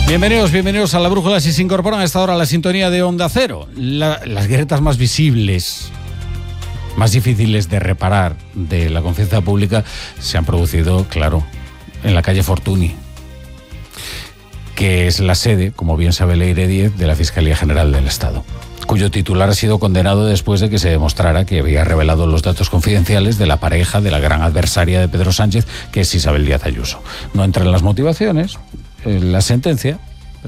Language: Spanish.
Bienvenidos a La Brújula. Si se incorporan a esta hora a la sintonía de Onda Cero. Las grietas más visibles, más difíciles de reparar de la confianza pública se han producido, claro, en la calle Fortuny, que es la sede, como bien sabe Leire Díez, de la Fiscalía General del Estado, cuyo titular ha sido condenado después de que se demostrara que había revelado los datos confidenciales de la pareja de la gran adversaria de Pedro Sánchez, que es Isabel Díaz Ayuso. No entra en las motivaciones la sentencia,